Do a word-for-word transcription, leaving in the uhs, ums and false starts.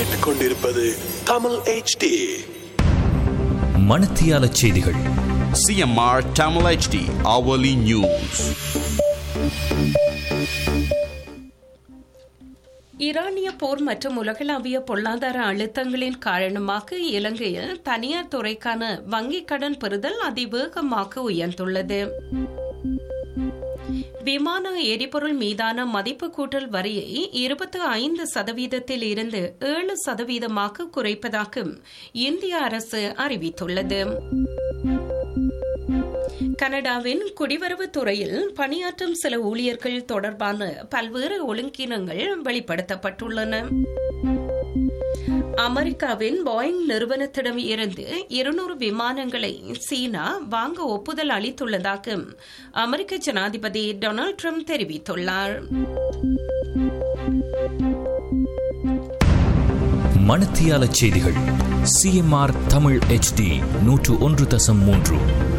கேட்டுக்கொண்டிருப்பது Tamil H D. மணத்தியால செய்திகள். C M R Tamil H D Hourly News. ஈரானிய போர் மற்றும் உலகளாவிய பொருளாதார அழுத்தங்களின் காரணமாக இலங்கையில் தனியார் துறைக்கான வங்கிக் கடன் பெறுதல் அதிவேகமாக உயர்ந்துள்ளது. விமான எரிபொருள் மீதான மதிப்பு கூட்டல் வரியை இருபத்தி ஐந்து சதவீதத்தில் இருந்து ஏழு சதவீதமாக குறைப்பதாக இந்திய அரசு அறிவித்துள்ளது. கனடாவின் குடிவரவு துறையில் பணியாற்றும் சில ஊழியர்கள் தொடர்பான பல்வேறு ஒழுங்கீனங்கள் வெளிப்படுத்தப்பட்டுள்ளன. அமெரிக்காவின் போயிங் நிறுவனத்திடம் இருந்து இருநூறு விமானங்களை சீனா வாங்க ஒப்புதல் அளித்துள்ளதாக அமெரிக்க ஜனாதிபதி டொனால்ட் ட்ரம்ப் தெரிவித்துள்ளார். மணத்தியால செய்திகள். C M R Tamil H D நூற்று ஒன்று தசம் மூன்று.